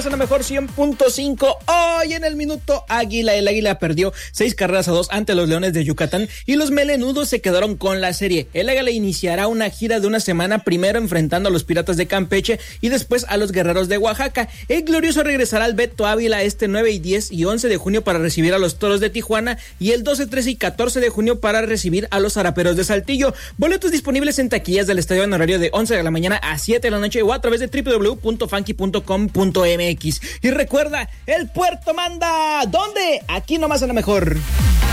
nomás en la mejor 100.5. Hoy en el Minuto Águila, el Águila perdió 6-2 ante los Leones de Yucatán y los melenudos se quedaron con la serie. El Águila iniciará una gira de una semana, primero enfrentando a los Piratas de Campeche y después a los Guerreros de Oaxaca. El glorioso regresará al Beto Ávila este 9, 10 y 11 de junio para recibir a los Toros de Tijuana y el 12, 13 y 14 de junio para recibir a los Zaraperos de Saltillo. Boletos disponibles en taquillas del estadio en horario de 11 de la mañana a 7 de la noche o a través de www.funky.com.mx. Y recuerda, el puerto manda. ¿Dónde? Aquí nomás a la mejor.